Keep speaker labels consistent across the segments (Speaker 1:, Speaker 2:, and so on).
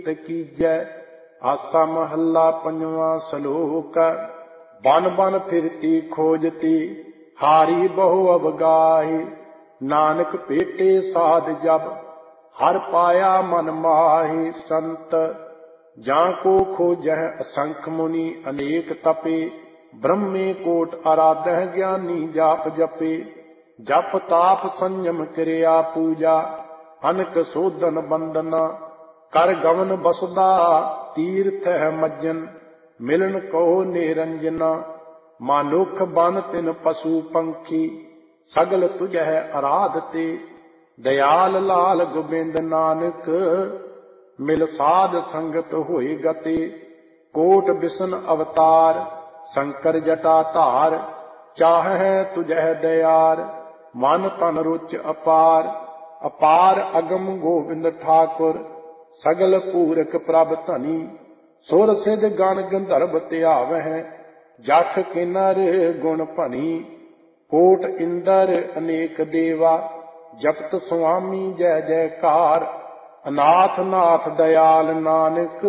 Speaker 1: कीजै। आसा महला पंजवा सलोक। बन बन फिरती खोजती हारी बहु अवगाही। नानक भेटे साध जब हर पाया मन माही। संत जाको खोजह असंख मुनि अनेक तपे। ब्रह्मे कोट आराधह ज्ञानी जाप जपे। जप ताप संयम क्रिया पूजा अनक सोधन बंदना। कर गवन बसदा तीर्थ है मज्जन मिलन कहो निरंजना। मानुख बन तिन पशु पंखी सगल तुझ है आराधते। दयाल लाल गोबिंद नानक मिल साध संगत होए गते। कोट बिसन अवतार शंकर जटा धार। चाहै तुझ दयार मन तन रुच अपार। अपार अगम गोविंद ठाकुर सगल पूरक प्रभ धनी। सुर सिद्ध गण गंधर्व त्यावह जख किन्नर गुण भनी। कोट इंदर अनेक देवा जपत स्वामी जय जयकार। अनाथ नाथ दयाल नानक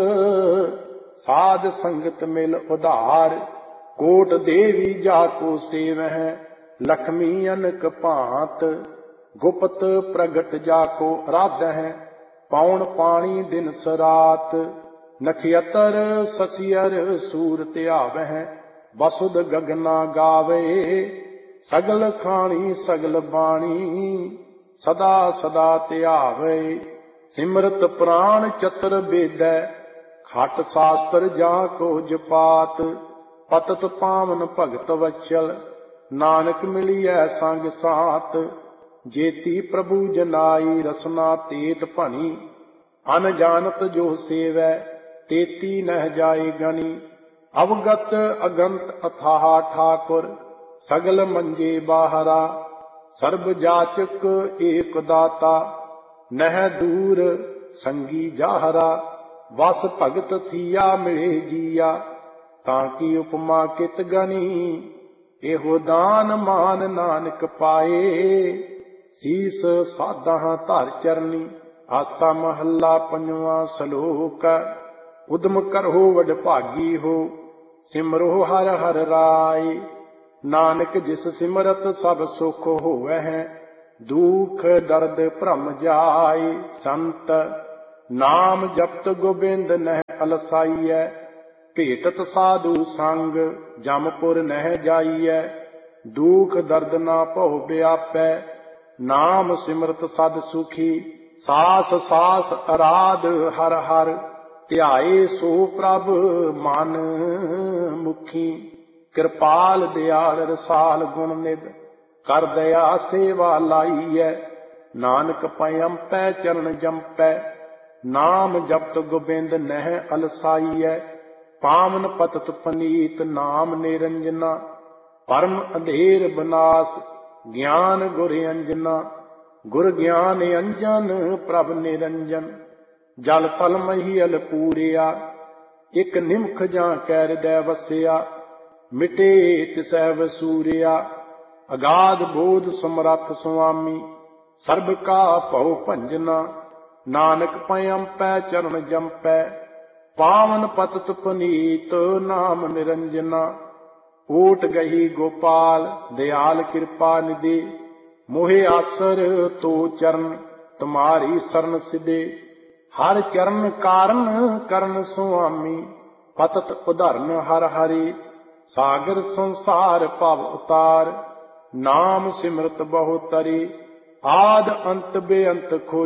Speaker 1: साध संगत मिल उधार। कोट देवी जाको सेवह लक्ष्मी अनक भांत। गुप्त प्रगट जाको आराधह पौन पानी दिन सरात। नक्षत्र ससियर सूर त्यावह वसुध गगना गावे। सगल खानी सगल बाणी सदा सदा त्यावे। सिमरत प्राण चतुर बेदै खट शास्त्र जाको जपात। पतत पावन भगत वचल नानक मिलिए संग साथ। जेती प्रभु जनाई रसना तेत भनी। अनजानत जो सेवै तेती नह जाए गनी। अवगत अगंत अथाह ठाकुर सगल मंजे बाहरा। सर्ब जाचक एक दाता नह दूर संगी जाहरा। वस भगत थिया मिले जिया ताकि उपमा कित गनी। एहो दान मान नानक पाए शीस साधा धर चरनी। आसा महला पंजवा सलोक। उदम करहो वड भागी हो सिमरो हर हर राय। नानक जिस सिमरत सब सुख होवै दुख दर्द भ्रम जाय। संत नाम जपत गोबिंद नह अलसाइय। भेटत साधु संग जमपुर नह जाइय। दुख दर्द ना भव व्यापै नाम सिमरत सद सुखी। सास सास आराध हर हर ध्याए सो प्रभ मन मुखी। कृपाल दयाल रसाल गुण निध कर दया सेवा लाइय। नानक पयंपै चरण जंपै नाम जपत गोबिंद नह अलसाइय। पावन पतत पनीत नाम निरंजना। परम अंधेर विनाश ज्ञान गुर अंजना। गुर ज्ञान अंजन प्रभ निरंजन। जल थल महीयल पूरिया एक निमख जां कै हृदय वसिया। मिटे तिसै वसूरिया अगाध बोध समरथ स्वामी। सर्ब का भव भंजना नानक पयंपै चरण जंपै। पावन पतत पुनीत नाम निरंजना। ओट गही गोपाल दयाल कृपा निधि। मोहे आसर तो चरण तुम्हारी शरण सिधे। हर चरण कारण करण स्वामी पतत उदाहरण हर हरि। सागर संसार पव उतार नाम सिमरत बहु तरी। आद अंत बेअंत खो